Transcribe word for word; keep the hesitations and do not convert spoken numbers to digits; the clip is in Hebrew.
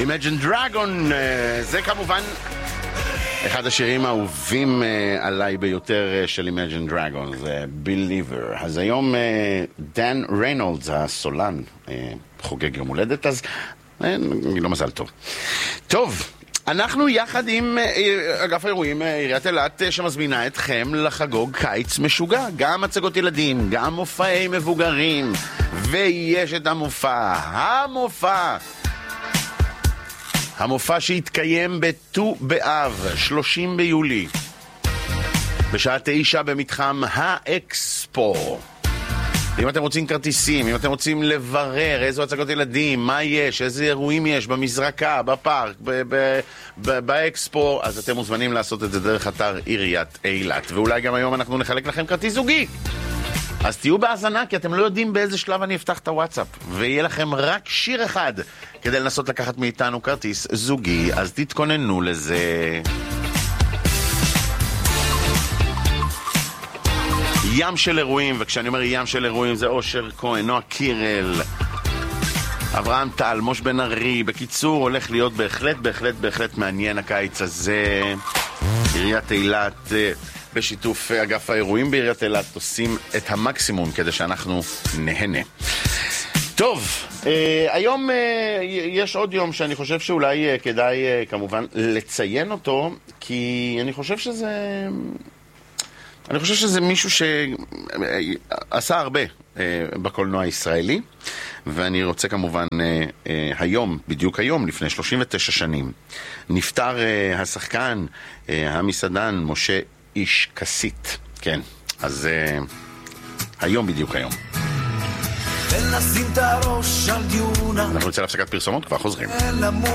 Imagine Dragon, זה כמובן אחד השירים האהובים עליי ביותר של Imagine Dragon, זה Believer. אז היום דן ריינולדס, הסולן, חוגג יום הולדת, אז לא מזל טוב. טוב, אנחנו יחד עם אגף האירועים, עיריית אילת, שמזמינה אתכם לחגוג קיץ משוגע. גם הצגות ילדים, גם מופעי מבוגרים, ויש את המופע, המופע, המופע שהתקיים בט"ו באב, שלושים ביולי, בשעה תשע במתחם האקספו. אם אתם רוצים כרטיסים, אם אתם רוצים לברר איזו הצגות ילדים, מה יש, איזה אירועים יש במזרקה, בפארק, ב- ב- ב- באקספו, אז אתם מוזמנים לעשות את זה דרך אתר עיריית אילת. ואולי גם היום אנחנו נחלק לכם כרטיס זוגי. אז תהיו בהאזנה, כי אתם לא יודעים באיזה שלב אני אפתח את הוואטסאפ. ויהיה לכם רק שיר אחד כדי לנסות לקחת מאיתנו כרטיס זוגי, אז תתכוננו לזה. ים של אירועים, וכשאני אומר ים של אירועים זה אושר כהן, נועה קירל, אברהם טל, מוש בן ארי. בקיצור, הולך להיות בהחלט, בהחלט, בהחלט מעניין הקיץ הזה. עיריית אילת, בשיתוף אגף האירועים בעיריית אילת, עושים את המקסימום כדי שאנחנו נהנה. טוב, אה, היום אה, יש עוד יום שאני חושב שאולי אה, כדאי אה, כמובן לציין אותו, כי אני חושב שזה... אני חושב שזה מישהו שעשה הרבה אה, בקולנוע הישראלי, ואני רוצה כמובן אה, אה, היום, בדיוק היום, לפני שלושים ותשע שנים, נפטר אה, השחקן, אה, המסעדן, משה איש כסית. כן, אז אה, היום בדיוק היום. אנחנו נצא להפסקת פרסומות, כבר חוזרים.